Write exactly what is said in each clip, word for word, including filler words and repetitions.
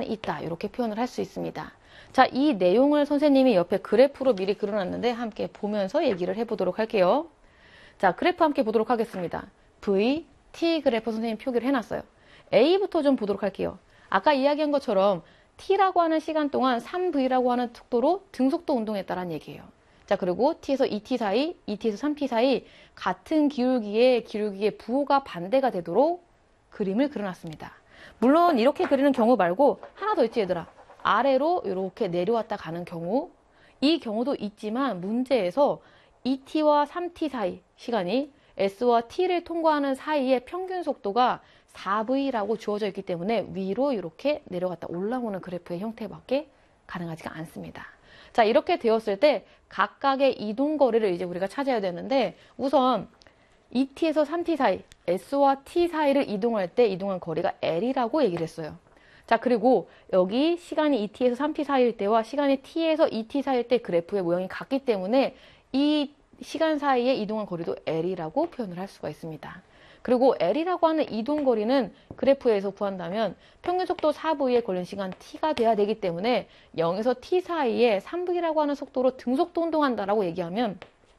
있다. 이렇게 표현을 할 수 있습니다. 자, 이 내용을 선생님이 옆에 그래프로 미리 그려놨는데 함께 보면서 얘기를 해보도록 할게요. 자, 그래프 함께 보도록 하겠습니다. V, T 그래프 선생님 표기를 해놨어요. A부터 좀 보도록 할게요. 아까 이야기한 것처럼 T라고 하는 시간 동안 삼 브이라고 하는 속도로 등속도 운동했다는 얘기예요. 자, 그리고 T에서 이 티 사이, 이 티에서 삼 티 사이 같은 기울기에 기울기의 부호가 반대가 되도록 그림을 그려놨습니다. 물론 이렇게 그리는 경우 말고 하나 더 있지 얘들아. 아래로 이렇게 내려왔다 가는 경우, 이 경우도 있지만 문제에서 이 티와 삼 티 사이 시간이 S와 T를 통과하는 사이의 평균 속도가 사 브이라고 주어져 있기 때문에 위로 이렇게 내려갔다 올라오는 그래프의 형태밖에 가능하지가 않습니다. 자, 이렇게 되었을 때 각각의 이동 거리를 이제 우리가 찾아야 되는데 우선 이 티에서 삼 티 사이, S와 T 사이를 이동할 때 이동한 거리가 L이라고 얘기를 했어요. 자, 그리고 여기 시간이 이 티에서 삼 티 사이일 때와 시간이 T에서 이 티 사이일 때 그래프의 모양이 같기 때문에 이 시간 사이에 이동한 거리도 L이라고 표현을 할 수가 있습니다. 그리고 L이라고 하는 이동 거리는 그래프에서 구한다면 평균 속도 사 브이에 걸린 시간 T가 돼야 되기 때문에 영에서 T 사이에 삼 브이라고 하는 속도로 등속도 운동한다라고 얘기하면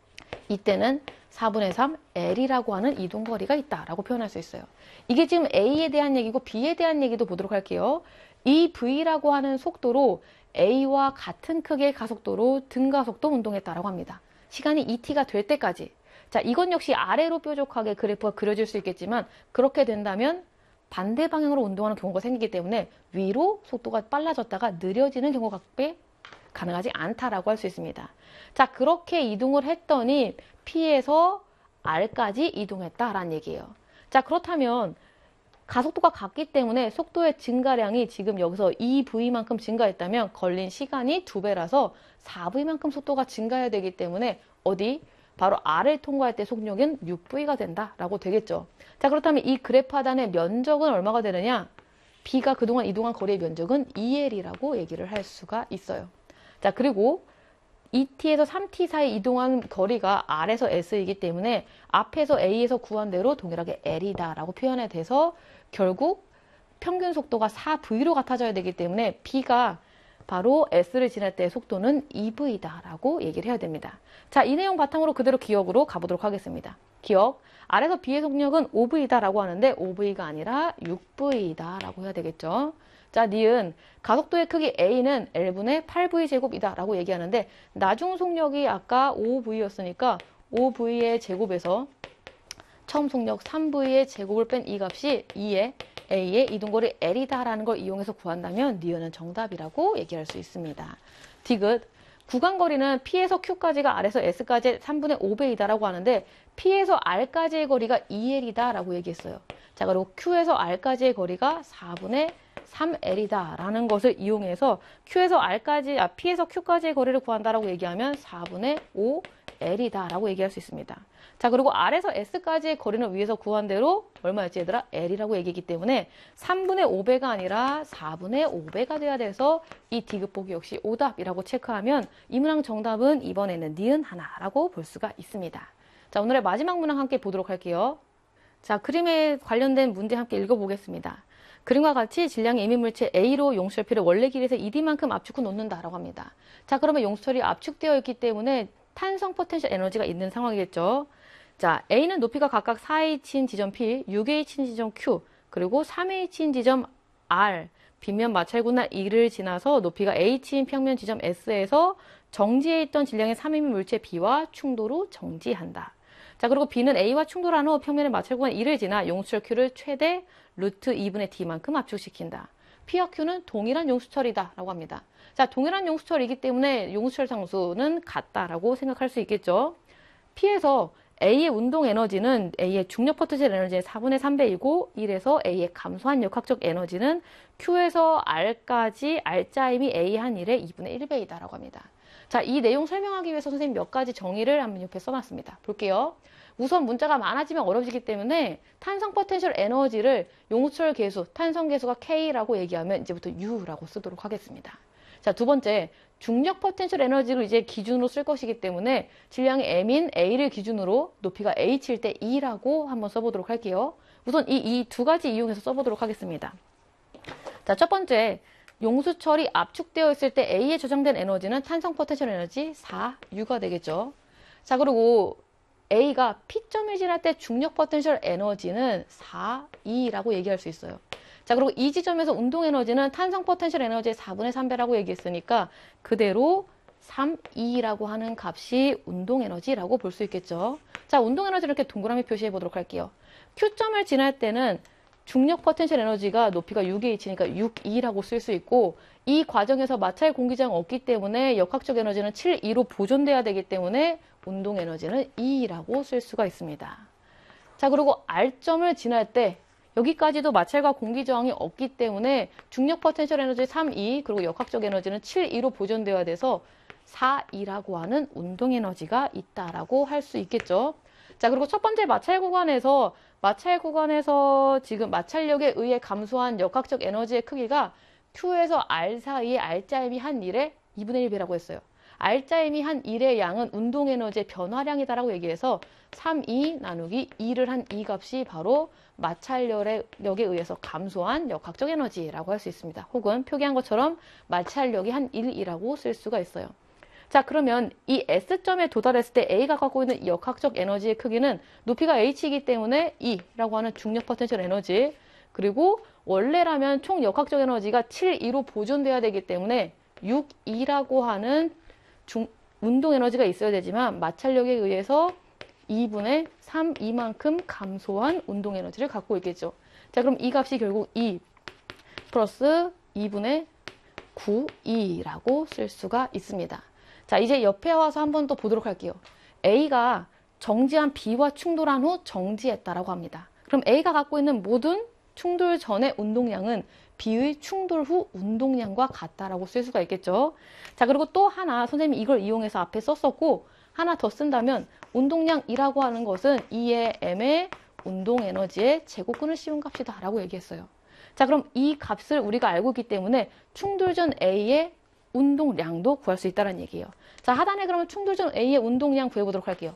이때는 사분의 삼 L이라고 하는 이동 거리가 있다라고 표현할 수 있어요. 이게 지금 A에 대한 얘기고 B에 대한 얘기도 보도록 할게요. 이 V라고 하는 속도로 A와 같은 크기의 가속도로 등가속도 운동했다라고 합니다. 시간이 이 티가 될 때까지. 자, 이건 역시 아래로 뾰족하게 그래프가 그려질 수 있겠지만 그렇게 된다면 반대 방향으로 운동하는 경우가 생기기 때문에 위로 속도가 빨라졌다가 느려지는 경우밖에 가능하지 않다라고 할 수 있습니다. 자, 그렇게 이동을 했더니 P에서 R까지 이동했다라는 얘기예요. 자, 그렇다면 가속도가 같기 때문에 속도의 증가량이 지금 여기서 이 브이만큼 증가했다면 걸린 시간이 두 배라서 사 브이만큼 속도가 증가해야 되기 때문에 어디? 바로 R을 통과할 때 속력은 육 브이가 된다라고 되겠죠. 자, 그렇다면 이 그래프 하단의 면적은 얼마가 되느냐? B가 그동안 이동한 거리의 면적은 이 엘이라고 얘기를 할 수가 있어요. 자, 그리고 이 티에서 삼 티 사이 이동한 거리가 R에서 S이기 때문에 앞에서 A에서 구한 대로 동일하게 L이다라고 표현이 돼서 결국 평균 속도가 사 브이로 같아져야 되기 때문에 B가 바로 S를 지날 때의 속도는 이 브이다라고 얘기를 해야 됩니다. 자, 이 내용 바탕으로 그대로 기억으로 가보도록 하겠습니다. 기억, R에서 B의 속력은 오 브이다라고 하는데 오 브이가 아니라 육 브이다라고 해야 되겠죠. 자, 니은 가속도의 크기 A는 L분의 팔 브이 제곱이다라고 얘기하는데 나중 속력이 아까 오 브이였으니까 오 브이의 제곱에서 처음 속력 삼 브이의 제곱을 뺀 이 값이 이에 A의 이동거리 L이다라는 걸 이용해서 구한다면 니은은 정답이라고 얘기할 수 있습니다. 디귿, 구간거리는 P에서 Q까지가 R에서 S까지 삼분의 오 배이다라고 하는데 P에서 R까지의 거리가 이 엘이다라고 얘기했어요. 자, 그리고 Q에서 R까지의 거리가 사분의 삼 엘이다라는 것을 이용해서 Q에서 R까지, 아, P에서 Q까지의 거리를 구한다라고 얘기하면 사분의 오 엘이다라고 얘기할 수 있습니다. 자, 그리고 R에서 S까지의 거리는 위에서 구한 대로 얼마였지 얘들아? L이라고 얘기했기 때문에 삼분의 오 배가 아니라 사분의 오 배가 돼야 돼서 이 디귿보기 역시 오답이라고 체크하면 이 문항 정답은 이번에는 니은 하나라고 볼 수가 있습니다. 자, 오늘의 마지막 문항 함께 보도록 할게요. 자, 그림에 관련된 문제 함께 읽어보겠습니다. 그림과 같이 질량의 이민물체 A로 용수철피를 원래 길이에서 이 디만큼 압축 후 놓는다라고 합니다. 자, 그러면 용수철이 압축되어 있기 때문에 탄성 포텐셜 에너지가 있는 상황이겠죠. 자, A는 높이가 각각 사 에이치인 지점 P, 육 에이치인 지점 Q, 그리고 삼 에이치인 지점 R, 빗면 마찰구나 E를 지나서 높이가 H인 평면 지점 S에서 정지해 있던 질량의 삼 인분 물체 B와 충돌로 정지한다. 자, 그리고 B는 A와 충돌한 후 평면의 마찰구간 E를 지나 용수철 Q를 최대 루트 이분의 D만큼 압축시킨다. P와 Q는 동일한 용수철이다 라고 합니다. 자, 동일한 용수철이기 때문에 용수철 상수는 같다라고 생각할 수 있겠죠. P에서 A의 운동 에너지는 A의 중력 포텐셜 에너지의 사분의 삼 배이고 일에서 A의 감소한 역학적 에너지는 Q에서 R까지 R자임이 A 한 일의 이분의 일 배이다라고 합니다. 자, 이 내용 설명하기 위해서 선생님 몇 가지 정의를 한번 옆에 써놨습니다. 볼게요. 우선 문자가 많아지면 어려워지기 때문에 탄성 포텐셜 에너지를 용수철 계수, 탄성 계수가 K라고 얘기하면 이제부터 U라고 쓰도록 하겠습니다. 자, 두 번째, 중력 포텐셜 에너지를 이제 기준으로 쓸 것이기 때문에 질량이 M인 A를 기준으로 높이가 H일 때 E라고 한번 써보도록 할게요. 우선 이 이 두 가지 이용해서 써보도록 하겠습니다. 자, 첫 번째, 용수철이 압축되어 있을 때 A에 저장된 에너지는 탄성 포텐셜 에너지 사 유가 되겠죠. 자, 그리고 A가 P점을 지날 때 중력 포텐셜 에너지는 사 이라고 얘기할 수 있어요. 자, 그리고 이 지점에서 운동 에너지는 탄성 포텐셜 에너지의 사분의 삼 배라고 얘기했으니까 그대로 삼 이라고 하는 값이 운동 에너지라고 볼 수 있겠죠. 자, 운동 에너지를 이렇게 동그라미 표시해 보도록 할게요. Q점을 지날 때는 중력 포텐셜 에너지가 높이가 육 에이치니까 육 이라고 쓸 수 있고, 이 과정에서 마찰 공기장 없기 때문에 역학적 에너지는 칠 이로 보존돼야 되기 때문에 운동 에너지는 이라고 쓸 수가 있습니다. 자, 그리고 R점을 지날 때 여기까지도 마찰과 공기 저항이 없기 때문에 중력 포텐셜 에너지 삼 이, 그리고 역학적 에너지는 칠 이로 보존되어야 돼서 사 이라고 하는 운동 에너지가 있다라고 할 수 있겠죠. 자, 그리고 첫 번째 마찰 구간에서 마찰 구간에서 지금 마찰력에 의해 감소한 역학적 에너지의 크기가 Q에서 R 사이의 R자임이 한 일의 이분의 일 배라고 했어요. R자임이 한 일의 양은 운동 에너지의 변화량이다라고 얘기해서 삼 이 나누기 이를 한 이 값이 바로 마찰력에 의해서 감소한 역학적 에너지라고 할 수 있습니다. 혹은 표기한 것처럼 마찰력이 한 일이라고 쓸 수가 있어요. 자, 그러면 이 S점에 도달했을 때 A가 갖고 있는 역학적 에너지의 크기는 높이가 H이기 때문에 E라고 하는 중력 포텐셜 에너지, 그리고 원래라면 총 역학적 에너지가 칠 이로 보존돼야 되기 때문에 육 이라고 하는 중, 운동 에너지가 있어야 되지만 마찰력에 의해서 이분의 삼 이만큼 감소한 운동 에너지를 갖고 있겠죠. 자, 그럼 이 값이 결국 이 플러스 이분의 구 이라고 쓸 수가 있습니다. 자, 이제 옆에 와서 한 번 더 보도록 할게요. A가 정지한 B와 충돌한 후 정지했다라고 합니다. 그럼 A가 갖고 있는 모든 충돌 전의 운동량은 B의 충돌 후 운동량과 같다라고 쓸 수가 있겠죠. 자, 그리고 또 하나 선생님이 이걸 이용해서 앞에 썼었고, 하나 더 쓴다면 운동량이라고 하는 것은 이의 M의 운동 에너지의 제곱근을 씌운 값이다 라고 얘기했어요. 자, 그럼 이 값을 우리가 알고 있기 때문에 충돌 전 A의 운동량도 구할 수 있다는 얘기예요. 자, 하단에 그러면 충돌 전 A의 운동량 구해보도록 할게요.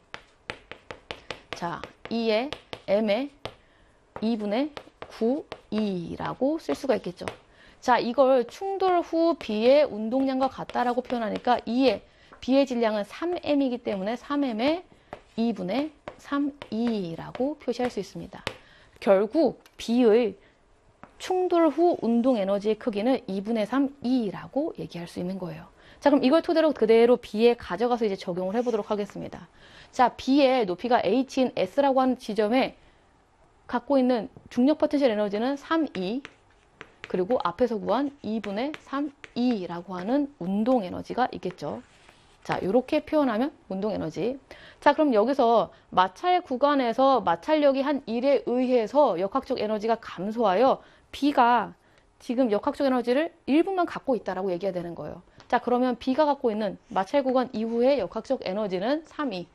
자, 이의 M의 이분의 구 이라고 쓸 수가 있겠죠. 자, 이걸 충돌 후 B의 운동량과 같다라고 표현하니까 이의 B의 질량은 삼 엠이기 때문에 삼 엠의 이분의 삼 이라고 표시할 수 있습니다. 결국 B의 충돌 후 운동 에너지의 크기는 이분의 삼 이라고 얘기할 수 있는 거예요. 자, 그럼 이걸 토대로 그대로 B에 가져가서 이제 적용을 해보도록 하겠습니다. 자, B의 높이가 H인 S라고 하는 지점에 갖고 있는 중력 포텐셜 에너지는 삼 이, 그리고 앞에서 구한 이분의 삼 이라고 하는 운동 에너지가 있겠죠. 자, 이렇게 표현하면 운동 에너지. 자, 그럼 여기서 마찰 구간에서 마찰력이 한 일에 의해서 역학적 에너지가 감소하여 B가 지금 역학적 에너지를 일부만 갖고 있다라고 얘기해야 되는 거예요. 자, 그러면 B가 갖고 있는 마찰 구간 이후의 역학적 에너지는 삼 이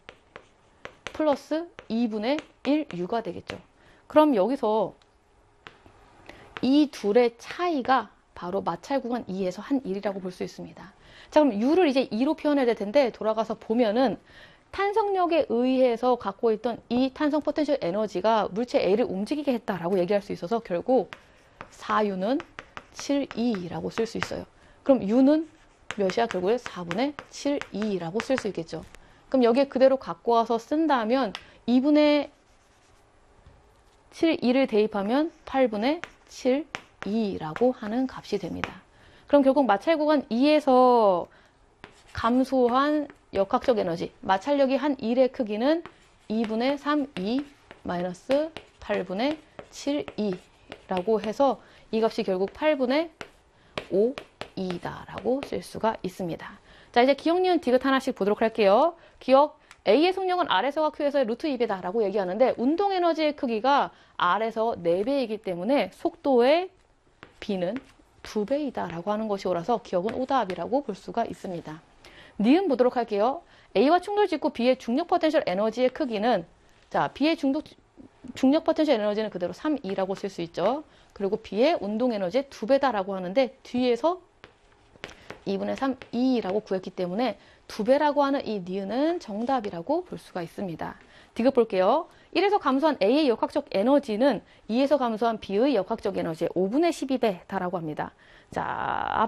플러스 이분의 일 유가 되겠죠. 그럼 여기서 이 둘의 차이가 바로 마찰 구간 이에서 한 일이라고 볼 수 있습니다. 자, 그럼 U를 이제 이로 표현해야 될 텐데 돌아가서 보면은 탄성력에 의해서 갖고 있던 이 탄성 포텐셜 에너지가 물체 A를 움직이게 했다라고 얘기할 수 있어서 결국 사 유는 칠 이라고 쓸 수 있어요. 그럼 U는 몇이야? 결국에 사분의 칠 이라고 쓸 수 있겠죠. 그럼 여기에 그대로 갖고 와서 쓴다면 이분의 칠 이를 대입하면 팔분의 칠 이라고 하는 값이 됩니다. 그럼 결국 마찰 구간 이에서 감소한 역학적 에너지, 마찰력이 한 일의 크기는 이분의 삼 이 마이너스 팔분의 칠 이라고 해서 이 값이 결국 팔분의 오 이다라고 쓸 수가 있습니다. 자, 이제 기억, 니은, 디귿 하나씩 보도록 할게요. 기억, A의 속력은 R에서와 Q에서의 루트 이 배다라고 얘기하는데 운동 에너지의 크기가 R에서 네 배이기 때문에 속도의 B는 두 배이다라고 하는 것이 옳아서 기억은 오답이라고 볼 수가 있습니다. 니은 보도록 할게요. A와 충돌 직후 B의 중력 포텐셜 에너지의 크기는, 자, B의 중독, 중력 포텐셜 에너지는 그대로 삼 이라고 쓸 수 있죠. 그리고 B의 운동 에너지의 두 배다라고 하는데 뒤에서 이분의 삼 이라고 구했기 때문에 두 배라고 하는 이 니은은 정답이라고 볼 수가 있습니다. 디귿 볼게요. 일에서 감소한 A의 역학적 에너지는 이에서 감소한 B의 역학적 에너지의 오분의 십이 배 다라고 합니다. 자,